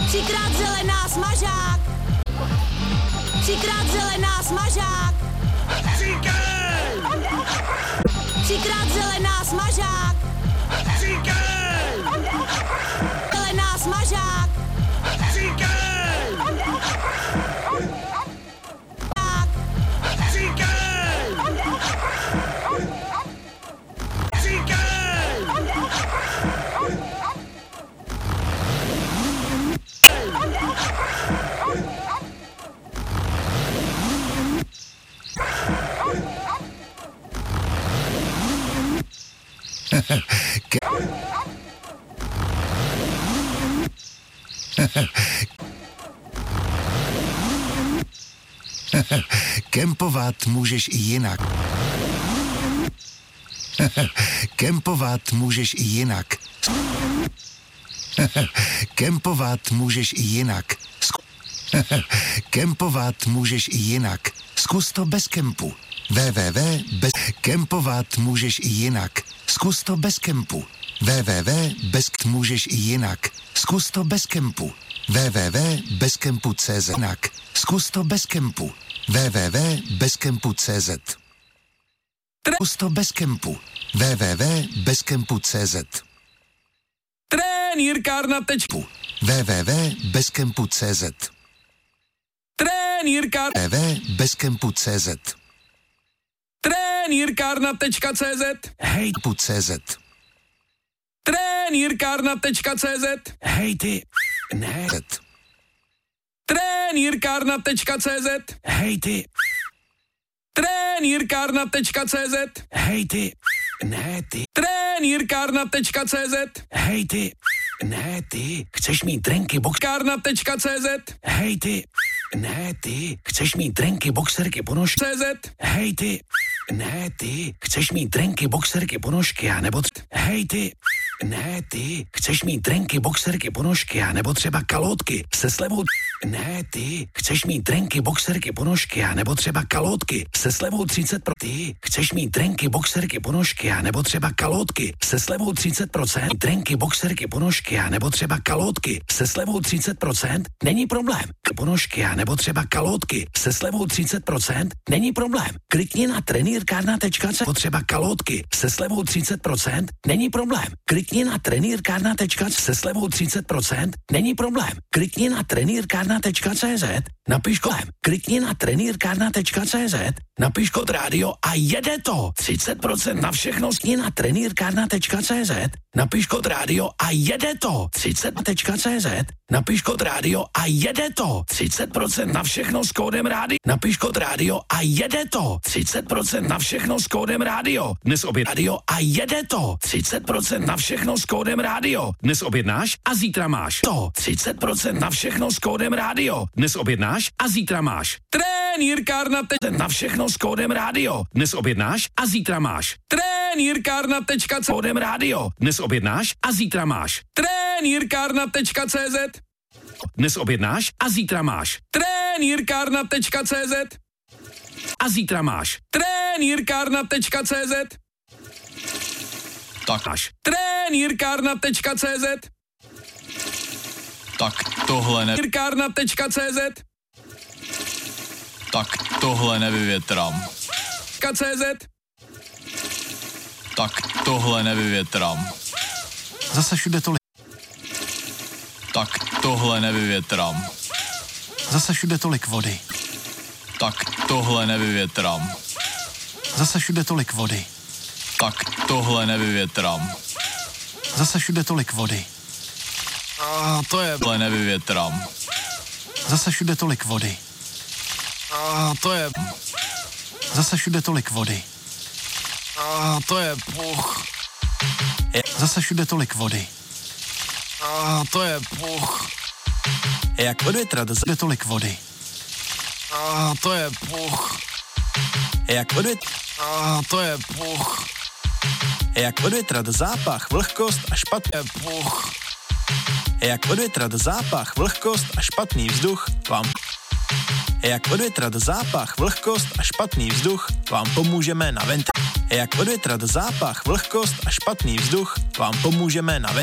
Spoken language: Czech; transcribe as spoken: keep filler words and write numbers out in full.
Třikrát zelená smažák. Třikrát zelená smažák. Říkej! Třikrát zelená smažák. Říkej! Zelená smažák. Říkej! Říkej! Říkej! Kempovat můžeš i jinak. Kempovat můžeš i jinak. Kempovat můžeš i jinak. Kempovat můžeš i jinak. Zkus to bez kempu. www bez kempovat můžeš i jinak. Zkus to bez kempu. www bez můžeš i jinak. Zkus to bez kempu. www bez kempu tečka cé zet. Jinak. Zkus to bez kempu. www bez kempu tečka cé zet. Zkus to bez kempu. www bez kempu tečka cé zet. Trenýrkárna tečka. www bez kempu tečka cé zet. Trenýrkárna. www bez kempu tečka cé zet. Trenýrkárna tečka cé zet. Hej, tečka cé zet. trenýrkárna tečka cé zet. Hej ty. Ne. Trenýrkárna tečka cé zet. Hej ty. Trenýrkárna tečka cé zet. Hej ty. Ne ty. Trenýrkárna tečka cé zet. Hej ty. Ne ty. Chceš mít drinky boxkárna tečka cé zet. Hej ty. Ne ty. Chceš mít drinky boxerky ponožky cé zet. Hej ty. Ne ty. Chceš mít drinky boxerky ponožky a nebo tr- Hej ty. Ne ty. Chceš mít drinky boxerky ponožky a nebo třeba kalotky se slevou. Ne ty. Chceš mít drinky boxerky ponožky a nebo třeba kalotky se slevou třicet procent. Ty. Chceš mít drinky boxerky ponožky a nebo třeba kalotky se slevou třicet procent. Drinky boxerky ponožky a nebo třeba kalotky se slevou třicet procent. Není problém. Ponožky a nebo třeba kalotky se slevou třicet procent. Není problém. Klikni na trenýrkárna tečka cé zet. Potřeba kalotky se slevou třicet procent. Není problém. Klikni na trenýrkárna tečka cé zet se slevou třicet procent. Není problém. Klikni na trenýrkárna tečka cé zet. Napiš kolem. Klikni na trenýrkárna tečka cé zet. Napiš kód rádio a jede to. třicet procent na všechno. Klikni na trenýrkárna tečka cé zet. Napiš kód rádio a jede to. třicet tečka cé zet. Napiš kód rádio a jede to. třicet procent na všechno s kódem rádio. Napiš kód rádio a jede to. třicet procent na všechno s kódem rádio. Dnes oběd rádio a jede to. třicet procent na všechno s kódem rádio. Dnes objednáš a zítra máš. To. třicet procent na všechno s kódem rádio. Dnes objednáš a zítra máš. Trenýrkárna tečka na všechno s kódem rádio. Dnes objednáš a zítra máš. Trenýrkárna tečka cé zet. Kódem rádio. Dnes objednáš a zítra máš. Trenýrkárna tečka cé zet. Dnes objednáš a zítra máš. Trenýrkárna tečka cé zet. A zítra máš. Trenýrkárna tečka cé zet. Tak. Máš. Trenýrkárna tečka cé zet. Tak tohle ne... Trenýrkárna tečka cé zet. Tak tohle nevyvětrám. .cz. Tak tohle nevyvětrám. Zase všude tolik. Tak tohle nevyvětrám. Zase všude tolik vody. Tak tohle nevyvětrám. Zase všude tolik vody. Tak tohle nevyvětrám. Zase všude tolik vody. A to je... Tohle nevyvětrám. Zase všude tolik vody. A to je... Zase všude tolik vody. A to je puch. Zase všude tolik vody. A to je puch. Jak od větra do zde tolik vody. A to je puch. Jak od větra. A to je puch. Jak od větra do zápach, vlhkost a špatný puch. Jak od větra do zápach, vlhkost a špatný vzduch vám Jak od větra do zápach, vlhkost a špatný vzduch vám pomůžeme na ventilaci. Jak od větra do zápach, vlhkost a špatný vzduch vám pomůžeme na ventilaci.